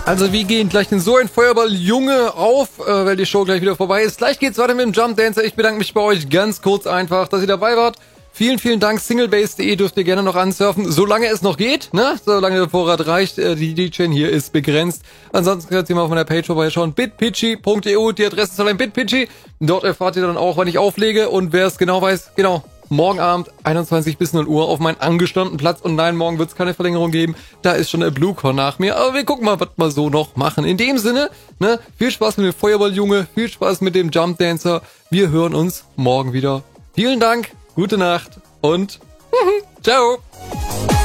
Also wie gehen gleich denn so ein Feuerball-Junge auf, weil die Show gleich wieder vorbei ist. Gleich geht's weiter mit dem Jump Dancer. Ich bedanke mich bei euch ganz kurz einfach, dass ihr dabei wart. Vielen, vielen Dank. Singlebase.de dürft ihr gerne noch ansurfen, solange es noch geht, ne? Solange der Vorrat reicht. Die DJ hier ist begrenzt. Ansonsten könnt ihr mal auf meiner Page vorbeischauen. bitpitchy.eu, die Adresse ist allein bitpitchy. Dort erfahrt ihr dann auch, wann ich auflege. Und wer es genau weiß, genau, morgen Abend, 21 bis 0 Uhr, auf meinen angestammten Platz. Und nein, morgen wird es keine Verlängerung geben. Da ist schon der Bluecore nach mir. Aber wir gucken mal, was wir so noch machen. In dem Sinne, ne, viel Spaß mit dem Feuerball-Junge, viel Spaß mit dem Jump Dancer. Wir hören uns morgen wieder. Vielen Dank, gute Nacht und ciao.